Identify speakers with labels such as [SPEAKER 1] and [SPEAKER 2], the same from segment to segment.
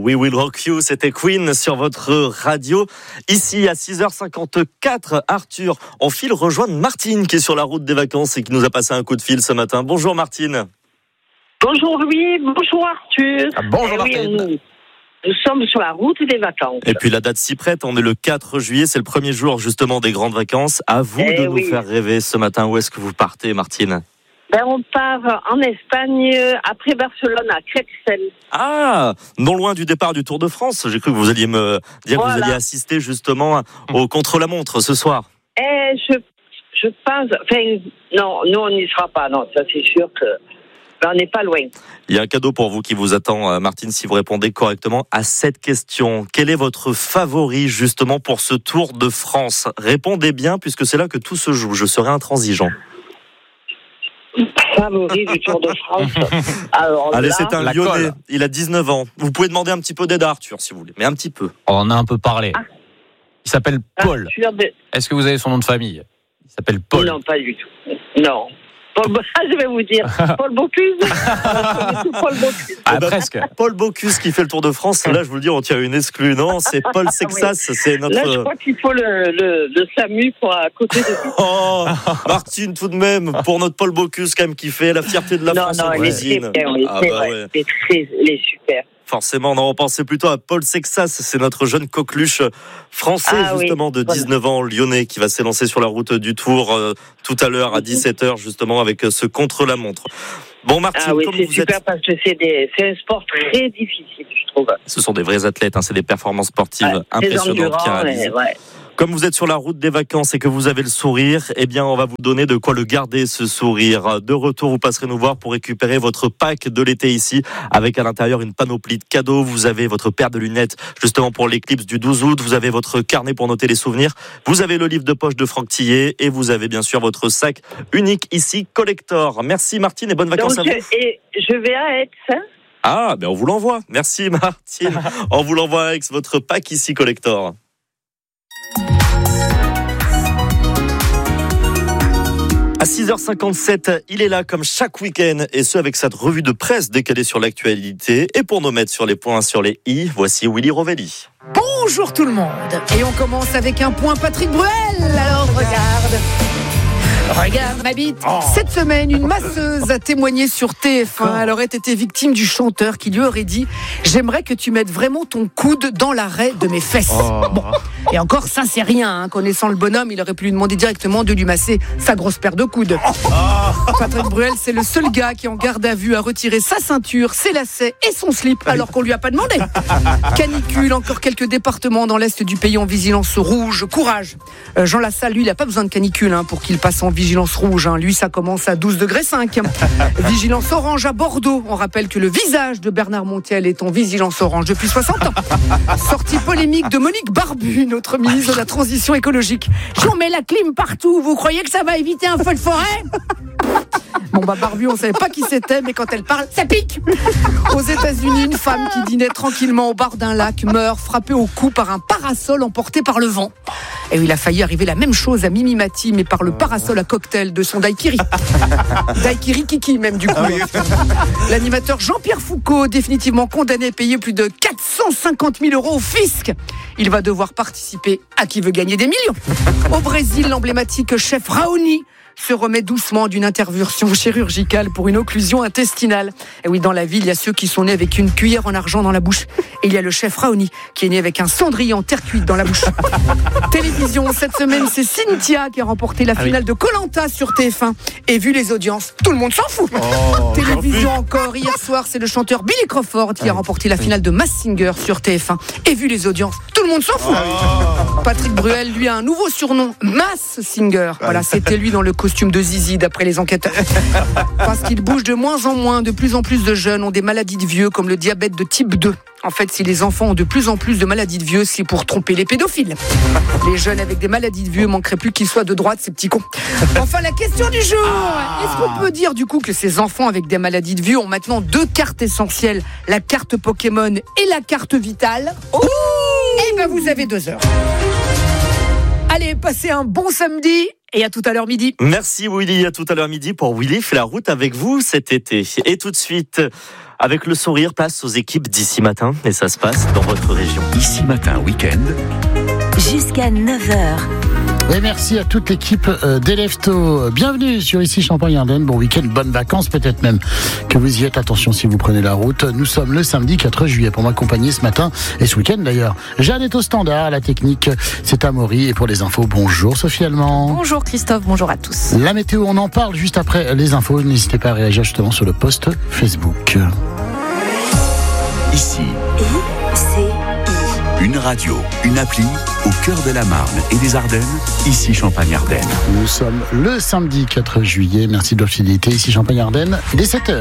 [SPEAKER 1] We Will Rock You, c'était Queen sur votre radio. Ici à 6h54, Arthur, on file rejoindre Martine qui est sur la route des vacances et qui nous a passé un coup de fil ce matin. Bonjour Martine.
[SPEAKER 2] Bonjour Louis, bonjour Arthur.
[SPEAKER 1] Bonjour Martine.
[SPEAKER 2] Oui, nous sommes sur la route des vacances.
[SPEAKER 1] Et puis la date s'y prête, on est le 4 juillet, c'est le premier jour justement des grandes vacances. À vous de nous faire rêver ce matin. Où est-ce que vous partez Martine ?
[SPEAKER 2] On part en Espagne, après Barcelone, à Crexel.
[SPEAKER 1] Ah, non loin du départ du Tour de France. J'ai cru que vous alliez me dire que vous alliez assister justement au contre-la-montre ce soir.
[SPEAKER 2] Je pense... Enfin, non, nous on n'y sera pas, non, ça c'est sûr que... on n'est pas loin.
[SPEAKER 1] Il y a un cadeau pour vous qui vous attend, Martine, si vous répondez correctement à cette question. Quel est votre favori justement pour ce Tour de France ? Répondez bien puisque c'est là que tout se joue. Je serai intransigeant.
[SPEAKER 2] Favori du Tour de France. Alors,
[SPEAKER 1] allez, c'est un Lyonnais. Il a 19 ans. Vous pouvez demander un petit peu d'aide à Arthur, si vous voulez, mais un petit peu.
[SPEAKER 3] On en a un peu parlé. Il s'appelle Paul.
[SPEAKER 2] Arthur
[SPEAKER 3] Est-ce que vous avez son nom de famille ? Il s'appelle Paul.
[SPEAKER 2] Non, pas du tout. Non. Je vais vous dire. Paul Bocuse. Paul Bocuse.
[SPEAKER 3] Presque.
[SPEAKER 1] Paul Bocuse qui fait le Tour de France. Là, je vous le dis, on tient une exclue. Non, c'est Paul Sexas. C'est notre...
[SPEAKER 2] Là, je crois qu'il faut le SAMU pour à côté de lui.
[SPEAKER 1] Oh, Martine, tout de même, pour notre Paul Bocuse, quand même, qui fait la fierté de la France.
[SPEAKER 2] Non, il est super.
[SPEAKER 1] Forcément, on pensait plutôt à Paul Sexas, c'est notre jeune coqueluche français justement de 19 ans, lyonnais, qui va s'élancer sur la route du Tour tout à l'heure à 17h justement avec ce contre-la-montre. Bon Martine, comme
[SPEAKER 2] c'est
[SPEAKER 1] vous
[SPEAKER 2] super
[SPEAKER 1] êtes...
[SPEAKER 2] parce que c'est un sport très difficile, je trouve.
[SPEAKER 1] Ce sont des vrais athlètes, c'est des performances sportives impressionnantes qui réalisent. Comme vous êtes sur la route des vacances et que vous avez le sourire, eh bien, on va vous donner de quoi le garder, ce sourire. De retour, vous passerez nous voir pour récupérer votre pack de l'été ici, avec à l'intérieur une panoplie de cadeaux. Vous avez votre paire de lunettes, justement pour l'éclipse du 12 août. Vous avez votre carnet pour noter les souvenirs. Vous avez le livre de poche de Franck Tillet et vous avez bien sûr votre sac unique ici, collector. Merci Martine et bonnes vacances à vous.
[SPEAKER 2] Et je vais à Aix.
[SPEAKER 1] On vous l'envoie. Merci Martine. On vous l'envoie avec votre pack ici, collector. À 6h57, il est là comme chaque week-end et ce avec cette revue de presse décalée sur l'actualité. Et pour nous mettre sur les points sur les i, voici Willy Rovelli.
[SPEAKER 4] Bonjour tout le monde. Et on commence avec un point Patrick Bruel. Alors regarde ma bite. Cette semaine, une masseuse a témoigné sur TF1. Elle aurait été victime du chanteur qui lui aurait dit « J'aimerais que tu mettes vraiment ton coude dans l'arrêt de mes fesses. » Bon. Et encore, ça c'est rien. Connaissant le bonhomme, il aurait pu lui demander directement de lui masser sa grosse paire de coudes. Patrick Bruel, c'est le seul gars qui en garde à vue a retiré sa ceinture, ses lacets et son slip alors qu'on lui a pas demandé. Canicule, encore quelques départements dans l'est du pays en vigilance rouge. Courage. Jean Lassalle, lui, il a pas besoin de canicule pour qu'il passe en vigilance rouge. Lui, ça commence à 12 degrés 5. Vigilance orange à Bordeaux. On rappelle que le visage de Bernard Montiel est en vigilance orange depuis 60 ans. Sortie polémique de Monique Barbu, notre ministre de la Transition écologique. Si on met la clim partout, vous croyez que ça va éviter un feu de forêt ? Barbu, on savait pas qui c'était, mais quand elle parle, ça pique. Aux États-Unis, une femme qui dînait tranquillement au bord d'un lac meurt frappée au cou par un parasol emporté par le vent. Et il a failli arriver la même chose à Mimi Mati, mais par le parasol à cocktail de son daiquiri. Daiquiri Kiki même du coup. L'animateur Jean-Pierre Foucault, définitivement condamné à payer plus de 450 000 € au fisc. Il va devoir participer à Qui veut gagner des millions. Au Brésil, l'emblématique chef Raoni se remet doucement d'une intervention chirurgicale pour une occlusion intestinale. Et oui, dans la ville, il y a ceux qui sont nés avec une cuillère en argent dans la bouche. Et il y a le chef Raoni qui est né avec un cendrier en terre cuite dans la bouche. Télévision, cette semaine, c'est Cynthia qui a remporté la finale de Koh-Lanta sur TF1. Et vu les audiences, tout le monde s'en fout. Télévision encore, hier soir, c'est le chanteur Billy Crawford qui a remporté la finale de Masked Singer sur TF1. Et vu les audiences, tout le monde s'en fout. Patrick Bruel, lui, a un nouveau surnom, Masked Singer. Voilà, c'était lui dans le costume de Zizi, d'après les enquêteurs. Parce qu'il bouge de moins en moins, de plus en plus de jeunes ont des maladies de vieux, comme le diabète de type 2. En fait, si les enfants ont de plus en plus de maladies de vieux, c'est pour tromper les pédophiles. Les jeunes avec des maladies de vieux manqueraient plus qu'ils soient de droite, ces petits cons. Enfin, la question du jour. Est-ce qu'on peut dire du coup que ces enfants avec des maladies de vieux ont maintenant deux cartes essentielles, la carte Pokémon et la carte Vitale? Eh ben, vous avez 2 heures. Allez, passez un bon samedi et à tout à l'heure midi.
[SPEAKER 1] Merci Willy, à tout à l'heure midi pour Willy fait la route avec vous cet été. Et tout de suite, Avec le sourire, place aux équipes d'ici matin. Et ça se passe dans votre région.
[SPEAKER 5] Ici matin, week-end.
[SPEAKER 6] Jusqu'à 9h.
[SPEAKER 7] Et merci à toute l'équipe d'Elefto. Bienvenue sur Ici Champagne-Ardenne. Bon week-end, bonnes vacances, peut-être même que vous y êtes. Attention si vous prenez la route. Nous sommes le samedi 4 juillet pour m'accompagner ce matin et ce week-end d'ailleurs. Jeanne est au standard, la technique c'est Amaury. Et pour les infos, bonjour Sophie Allemand.
[SPEAKER 8] Bonjour Christophe, bonjour à tous.
[SPEAKER 7] La météo, on en parle juste après les infos. N'hésitez pas à réagir justement sur le post Facebook.
[SPEAKER 5] Ici. Une radio, une appli au cœur de la Marne et des Ardennes, ici Champagne-Ardenne.
[SPEAKER 7] Nous sommes le samedi 4 juillet. Merci de votre fidélité. Ici Champagne-Ardenne, il est 7h.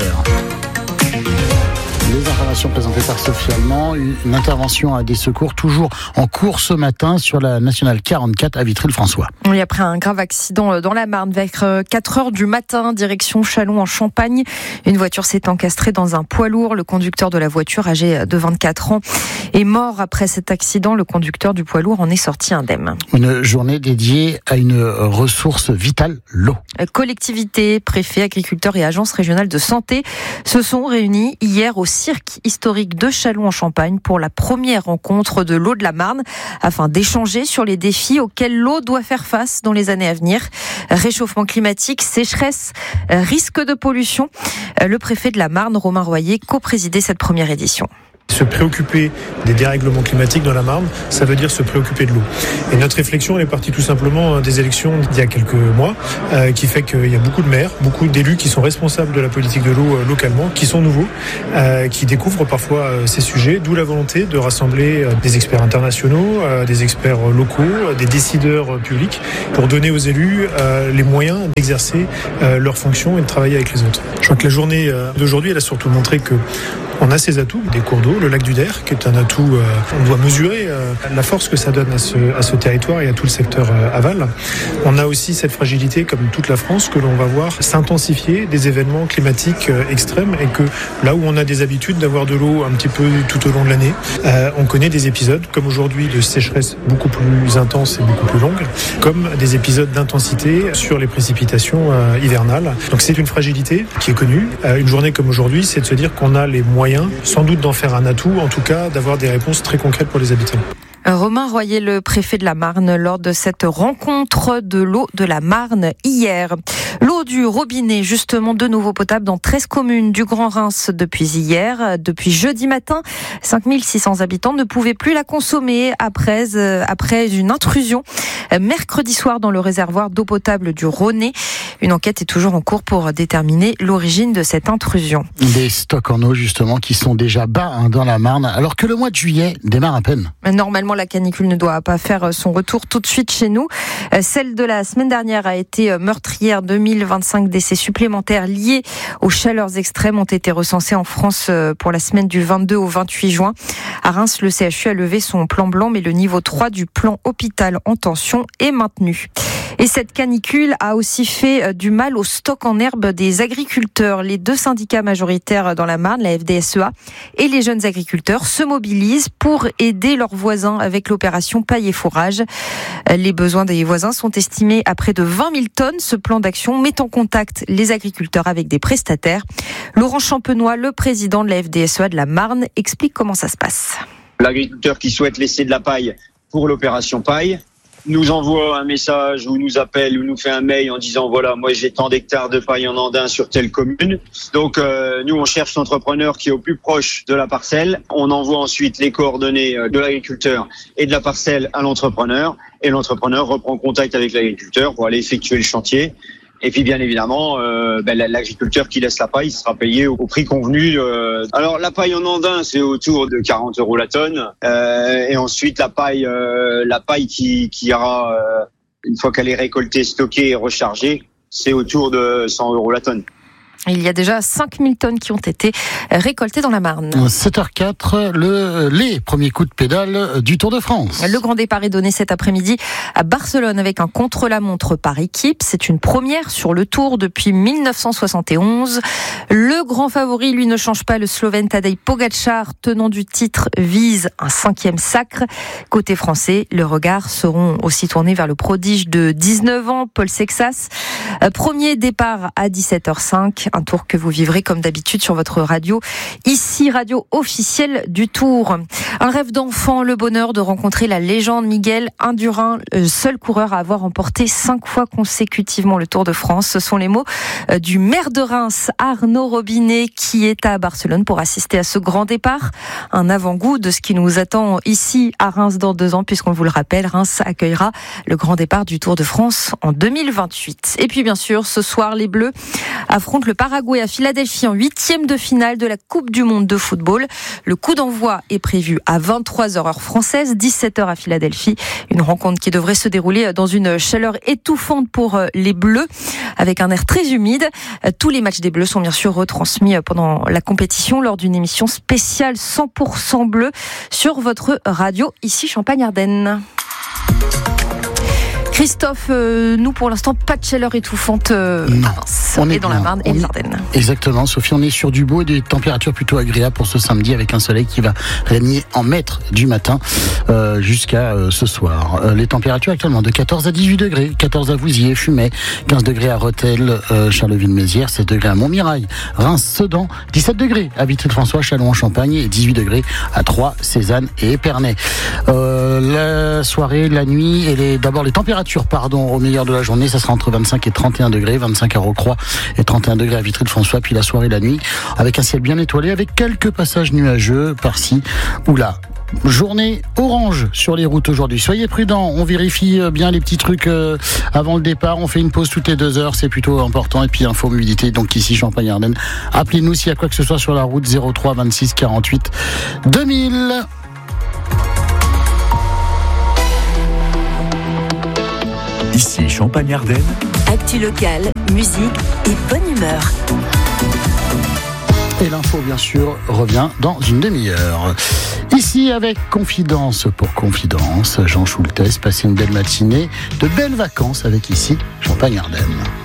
[SPEAKER 7] Les informations présentées par Sophie Allemand, une intervention à des secours toujours en cours ce matin sur la nationale 44 à Vitry-le-François.
[SPEAKER 8] Oui, après un grave accident dans la Marne vers 4h du matin, direction Châlons en Champagne. Une voiture s'est encastrée dans un poids lourd. Le conducteur de la voiture, âgé de 24 ans, est mort après cet accident. Le conducteur du poids lourd en est sorti indemne.
[SPEAKER 7] Une journée dédiée à une ressource vitale, l'eau.
[SPEAKER 8] Collectivités, préfets, agriculteurs et agences régionales de santé se sont réunis hier au cirque historique de Châlons en Champagne pour la première rencontre de l'eau de la Marne afin d'échanger sur les défis auxquels l'eau doit faire face dans les années à venir. Réchauffement climatique, sécheresse, risque de pollution. Le préfet de la Marne, Romain Royer, co-présidait cette première édition.
[SPEAKER 9] Se préoccuper des dérèglements climatiques dans la Marne, ça veut dire se préoccuper de l'eau. Et notre réflexion, elle est partie tout simplement des élections d'il y a quelques mois, qui fait qu'il y a beaucoup de maires, beaucoup d'élus qui sont responsables de la politique de l'eau localement, qui sont nouveaux, qui découvrent parfois ces sujets, d'où la volonté de rassembler des experts internationaux, des experts locaux, des décideurs publics, pour donner aux élus les moyens d'exercer leurs fonctions et de travailler avec les autres. Je crois que la journée d'aujourd'hui, elle a surtout montré que on a ses atouts, des cours d'eau, le lac du Der, qui est un atout, on doit mesurer la force que ça donne à ce territoire et à tout le secteur aval. On a aussi cette fragilité, comme toute la France, que l'on va voir s'intensifier des événements climatiques extrêmes et que là où on a des habitudes d'avoir de l'eau un petit peu tout au long de l'année, on connaît des épisodes, comme aujourd'hui, de sécheresse beaucoup plus intense et beaucoup plus longue, comme des épisodes d'intensité sur les précipitations hivernales. Donc c'est une fragilité qui est connue. Une journée comme aujourd'hui, c'est de se dire qu'on a les moyens, sans doute d'en faire un atout, en tout cas d'avoir des réponses très concrètes pour les habitants.
[SPEAKER 8] Romain Royer, le préfet de la Marne, lors de cette rencontre de l'eau de la Marne hier. L'eau du robinet, justement, de nouveau potable dans 13 communes du Grand Reims depuis hier. Depuis jeudi matin, 5600 habitants ne pouvaient plus la consommer après une intrusion mercredi soir dans le réservoir d'eau potable du Rhônay. Une enquête est toujours en cours pour déterminer l'origine de cette intrusion.
[SPEAKER 7] Des stocks en eau, justement, qui sont déjà bas dans la Marne, alors que le mois de juillet démarre à peine.
[SPEAKER 8] Normalement, la canicule ne doit pas faire son retour tout de suite chez nous. Celle de la semaine dernière a été meurtrière. 2025 décès supplémentaires liés aux chaleurs extrêmes ont été recensés en France pour la semaine du 22 au 28 juin. À Reims, le CHU a levé son plan blanc, mais le niveau 3 du plan hôpital en tension est maintenu. Et cette canicule a aussi fait du mal au stock en herbe des agriculteurs. Les deux syndicats majoritaires dans la Marne, la FDSEA et les jeunes agriculteurs, se mobilisent pour aider leurs voisins avec l'opération paille et fourrage. Les besoins des voisins sont estimés à près de 20 000 tonnes. Ce plan d'action met en contact les agriculteurs avec des prestataires. Laurent Champenois, le président de la FDSEA de la Marne, explique comment ça se passe.
[SPEAKER 10] L'agriculteur qui souhaite laisser de la paille pour l'opération paille nous envoie un message ou nous appelle ou nous fait un mail en disant voilà, moi j'ai tant d'hectares de paille en andin sur telle commune. Donc nous on cherche l'entrepreneur qui est au plus proche de la parcelle. On envoie ensuite les coordonnées de l'agriculteur et de la parcelle à l'entrepreneur et l'entrepreneur reprend contact avec l'agriculteur pour aller effectuer le chantier. Et puis bien évidemment, l'agriculteur qui laisse la paille sera payé au prix convenu. Alors la paille en andin, c'est autour de 40 € la tonne. Et ensuite la paille qui ira, une fois qu'elle est récoltée, stockée et rechargée, c'est autour de 100 € la tonne.
[SPEAKER 8] Il y a déjà 5000 tonnes qui ont été récoltées dans la Marne.
[SPEAKER 7] 7h04, les premiers coups de pédale du Tour de France.
[SPEAKER 8] Le grand départ est donné cet après-midi à Barcelone avec un contre-la-montre par équipe. C'est une première sur le Tour depuis 1971. Le grand favori, lui, ne change pas. Le Slovène Tadej Pogačar, tenant du titre, vise un 5e sacre. Côté français, le regard seront aussi tournés vers le prodige de 19 ans, Paul Sexas. Premier départ à 17h05. Un tour que vous vivrez comme d'habitude sur votre radio, ici radio officielle du Tour. Un rêve d'enfant, le bonheur de rencontrer la légende Miguel Indurain, seul coureur à avoir remporté 5 fois consécutivement le Tour de France. Ce sont les mots du maire de Reims, Arnaud Robinet, qui est à Barcelone pour assister à ce grand départ. Un avant-goût de ce qui nous attend ici à Reims dans 2 ans, puisqu'on vous le rappelle, Reims accueillera le grand départ du Tour de France en 2028. Et puis bien sûr, ce soir, les Bleus affrontent le Paraguay à Philadelphie en 8e de finale de la Coupe du Monde de football. Le coup d'envoi est prévu à 23h heure française, 17h à Philadelphie. Une rencontre qui devrait se dérouler dans une chaleur étouffante pour les Bleus, avec un air très humide. Tous les matchs des Bleus sont bien sûr retransmis pendant la compétition lors d'une émission spéciale 100% bleu sur votre radio, ici Champagne-Ardenne. Christophe, nous pour l'instant, pas de chaleur étouffante à Reims et dans la Marne et les Ardennes.
[SPEAKER 7] Exactement, Sophie, on est sur du beau et des températures plutôt agréables pour ce samedi, avec un soleil qui va régner en maître du matin jusqu'à ce soir. Les températures actuellement de 14 à 18 degrés, 14 à Vouziers, Fumay, 15 degrés à Rethel, Charleville-Mézières, 16 degrés à Montmirail, Reims, Sedan, 17 degrés à Vitry-le-François, Châlons-en-Champagne et 18 degrés à Troyes, Cézanne et Épernay. La soirée, la nuit et d'abord les températures au meilleur de la journée, ça sera entre 25 et 31 degrés, 25 à Rocroi et 31 degrés à Vitry-le-François, puis la soirée, la nuit, avec un ciel bien étoilé, avec quelques passages nuageux par-ci ou là. Journée orange sur les routes aujourd'hui. Soyez prudents, on vérifie bien les petits trucs avant le départ. On fait une pause toutes les 2 heures, c'est plutôt important. Et puis info mobilité, donc ici Champagne-Ardenne. Appelez-nous s'il y a quoi que ce soit sur la route, 03 26 48 2000.
[SPEAKER 5] Ici Champagne-Ardenne.
[SPEAKER 6] Actu locale, musique et bonne humeur.
[SPEAKER 7] Et l'info, bien sûr, revient dans une demi-heure. Ici, avec Confidence pour Confidence, Jean Schultes, passez une belle matinée, de belles vacances avec ici Champagne-Ardenne.